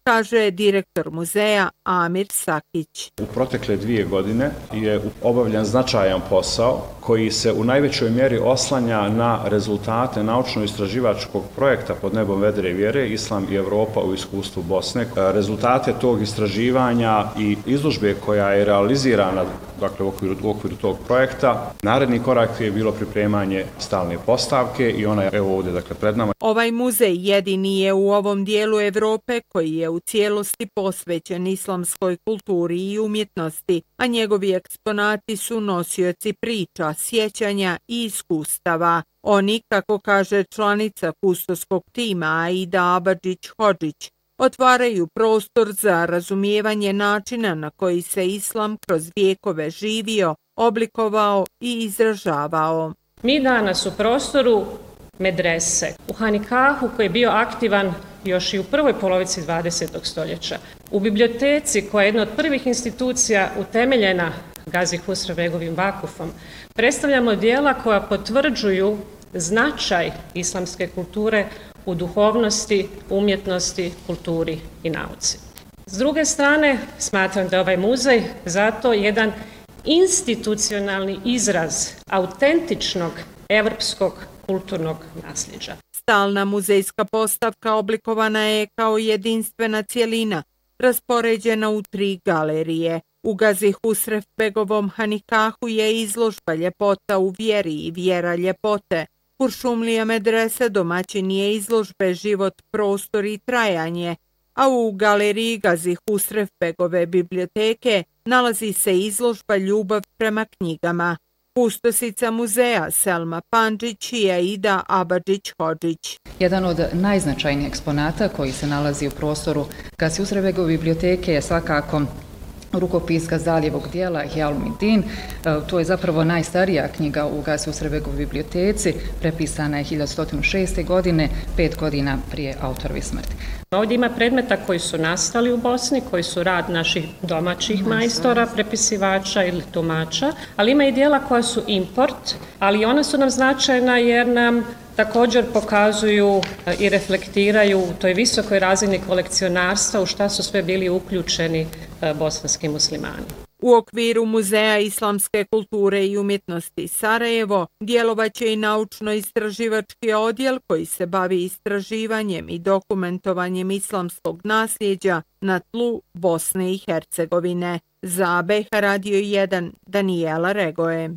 kaže direktor muzeja Amir Sakić. U protekle 2 godine je obavljen značajan posao koji se u najvećoj mjeri oslanja na rezultate naučno-istraživačkog projekta Pod nebom vedre vjere, Islam i Evropa u iskustvu Bosne. Rezultate tog istraživanja i izložbe koja je realizirana dakle, u okviru tog projekta, naredni korak je bilo pripremanje stalne postavke i ona je evo ovdje dakle, pred nama. Ovaj muzej jedini je u ovom dijelu Evrope koji je u cijelosti posvećen islamskoj kulturi i umjetnosti, a njegovi eksponati su nosioci priča, sjećanja i iskustava. Oni, kako kaže članica kustoskog tima Aida Abadžić-Hodžić, otvaraju prostor za razumijevanje načina na koji se islam kroz vijekove živio, oblikovao i izražavao. Mi danas u prostoru medrese, u Hanikahu koji je bio aktivan još i u prvoj polovici 20. stoljeća, u biblioteci koja je jedna od prvih institucija utemeljena Gazi Husrevbegovim vakufom, predstavljamo djela koja potvrđuju značaj islamske kulture u duhovnosti, umjetnosti, kulturi i nauci. S druge strane, smatram da je ovaj muzej zato jedan institucionalni izraz autentičnog evropskog kulturnog nasljeđa. Stalna muzejska postavka oblikovana je kao jedinstvena cjelina, raspoređena u 3 galerije. U Gazi Husrevbegovom Hanikahu je izložba Ljepota u vjeri i vjera ljepote. Kuršumlija medrese domaćin je izložbe Život, prostor i trajanje, a u galeriji Gazi Husrevbegove biblioteke nalazi se izložba Ljubav prema knjigama. Kustosica muzeja Selma Pandžić i Aida Abadžić-Hodžić. Jedan od najznačajnijih eksponata koji se nalazi u prostoru Gazi Husrevbegove biblioteke je svakako rukopiska Zaljevog dijela Hjalmidin. To je zapravo najstarija knjiga u Gazi Husrevbegovoj biblioteci, prepisana je 1106. godine, 5 godina prije autorove smrti. Ovdje ima predmeta koji su nastali u Bosni, koji su rad naših domaćih majstora, prepisivača ili tumača, ali ima i dijela koja su import, ali ona su nam značajna jer nam također pokazuju i reflektiraju u toj visokoj razini kolekcionarstva u šta su sve bili uključeni bosanski muslimani. U okviru Muzeja islamske kulture i umjetnosti Sarajevo djelovaće i naučno-istraživački odjel koji se bavi istraživanjem i dokumentovanjem islamskog nasljeđa na tlu Bosne i Hercegovine. Za BH Radio 1 Danijela Regoje.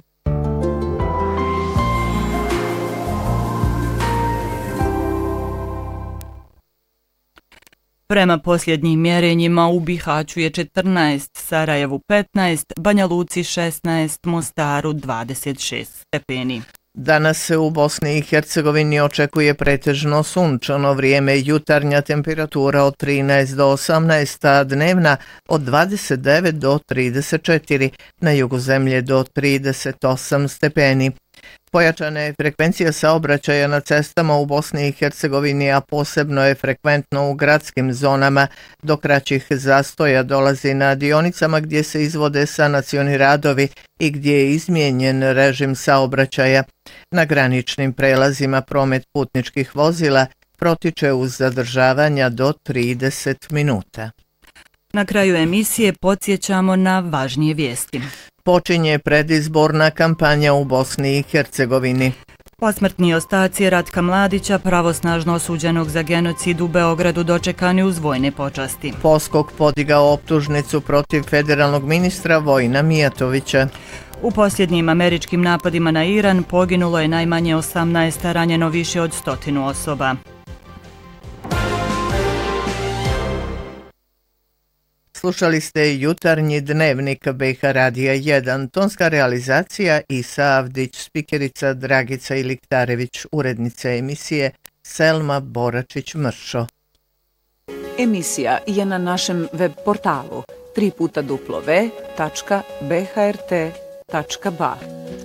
Prema posljednjim mjerenjima u Bihaću je 14, Sarajevu 15, Banja Luci 16, Mostaru 26 stepeni. Danas se u Bosni i Hercegovini očekuje pretežno sunčano vrijeme, jutarnja temperatura od 13 do 18, a dnevna od 29 do 34, na jugu zemlje do 38 stepeni. Pojačana je frekvencija saobraćaja na cestama u Bosni i Hercegovini, a posebno je frekventno u gradskim zonama. Do kraćih zastoja dolazi na dionicama gdje se izvode sanacioni radovi i gdje je izmijenjen režim saobraćaja. Na graničnim prelazima promet putničkih vozila protiče uz zadržavanja do 30 minuta. Na kraju emisije podsjećamo na važnije vijesti. Počinje predizborna kampanja u Bosni i Hercegovini. Posmrtni ostaci Ratka Mladića, pravosnažno osuđenog za genocid u Beogradu, dočekani uz vojne počasti. Poskok podigao optužnicu protiv federalnog ministra Vojina Mijatovića. U posljednjim američkim napadima na Iran poginulo je najmanje 18, a ranjeno više od 100 osoba. Slušali ste jutarnji dnevnik BH Radija 1, tonska realizacija Isa Avdić, spikerica Dragica Iliktarević, urednica emisije Selma Boračić-Mršo. Emisija je na našem web portalu www.bhrt.ba.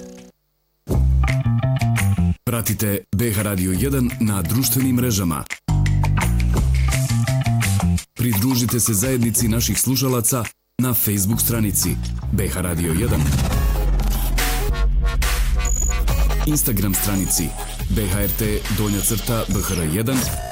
Pratite BH Radio 1 na društvenim mrežama. Pridružite se zajednici naših slušalaca na Facebook stranici BH Radio 1, Instagram stranici BHRT_BHR1